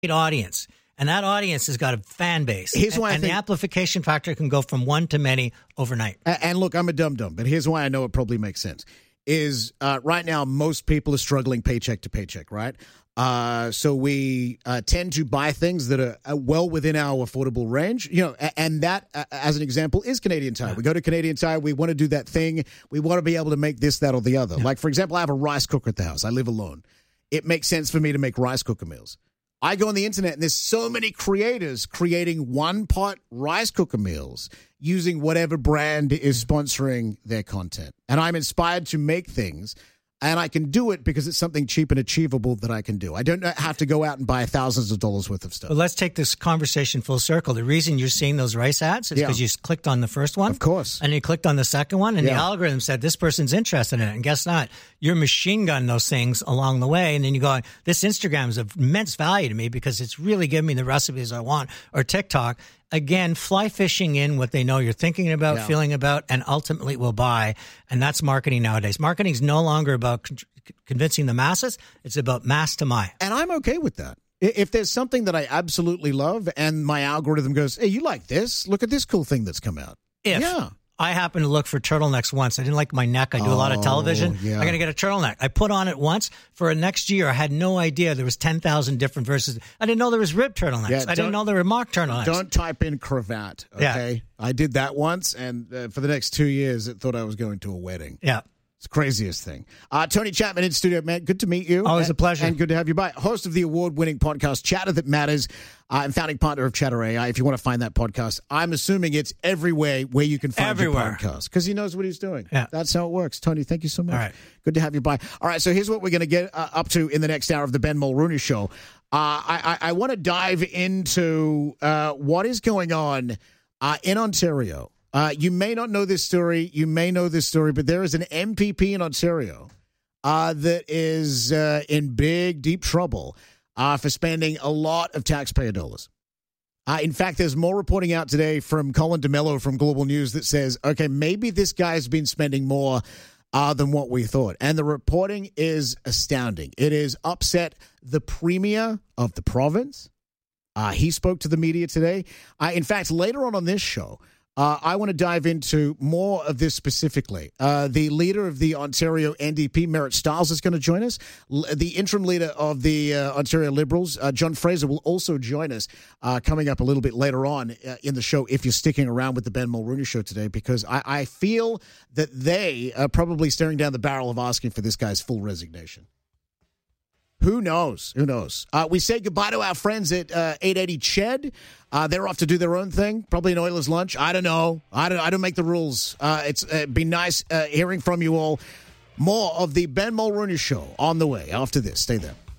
audience. And that audience has got a fan base. Here's why and the amplification factor can go from one to many overnight. And look, I'm a dum-dum, but here's why I know it probably makes sense. Is right now, most people are struggling paycheck to paycheck, right? So we tend to buy things that are well within our affordable range, and that, as an example, is Canadian Tire. Yeah. We go to Canadian Tire, we want to do that thing. We want to be able to make this, that, or the other. Yeah. Like, for example, I have a rice cooker at the house. I live alone. It makes sense for me to make rice cooker meals. I go on the internet, and there's so many creators creating one-pot rice cooker meals using whatever brand is sponsoring their content. And I'm inspired to make things, and I can do it because it's something cheap and achievable that I can do. I don't have to go out and buy thousands of dollars worth of stuff. But let's take this conversation full circle. The reason you're seeing those rice ads is because you clicked on the first one. Of course. And you clicked on the second one, and the algorithm said, this person's interested in it. And guess not? You're machine gun those things along the way. And then you go, this Instagram is of immense value to me because it's really giving me the recipes I want. Or TikTok. Again, fly fishing in what they know you're thinking about, feeling about, and ultimately will buy. And that's marketing nowadays. Marketing is no longer about convincing the masses. It's about mass to my. And I'm okay with that. If there's something that I absolutely love and my algorithm goes, hey, you like this? Look at this cool thing that's come out. I happened to look for turtlenecks once. I didn't like my neck. I do a lot of television. I'm going to get a turtleneck. I put on it once. For next year, I had no idea there was 10,000 different versions. I didn't know there was rib turtlenecks. I didn't know there were mock turtlenecks. Don't type in cravat, okay? Yeah. I did that once, and for the next 2 years, it thought I was going to a wedding. Yeah. It's the craziest thing. Tony Chapman in studio, man. Good to meet you. Always a pleasure. And good to have you by. Host of the award-winning podcast, Chatter That Matters, and founding partner of Chatter AI. If you want to find that podcast, I'm assuming it's everywhere where you can find your podcast because he knows what he's doing. Yeah. That's how it works. Tony, thank you so much. All right. Good to have you by. All right, so here's what we're going to get up to in the next hour of the Ben Mulrooney Show. I want to dive into what is going on in Ontario. You may not know this story. You may know this story, but there is an MPP in Ontario that is in big, deep trouble for spending a lot of taxpayer dollars. In fact, there's more reporting out today from Colin DeMello from Global News that says, okay, maybe this guy's been spending more than what we thought. And the reporting is astounding. It has upset the premier of the province. He spoke to the media today. In fact, later on this show, I want to dive into more of this specifically. The leader of the Ontario NDP, Merritt Stiles, is going to join us. The interim leader of the Ontario Liberals, John Fraser, will also join us coming up a little bit later on in the show if you're sticking around with the Ben Mulrooney Show today, because I feel that they are probably staring down the barrel of asking for this guy's full resignation. Who knows? Who knows? We say goodbye to our friends at 880 Ched. They're off to do their own thing, probably an Oilers lunch. I don't know. I don't make the rules. It's been nice hearing from you all. More of the Ben Mulrooney Show on the way after this. Stay there.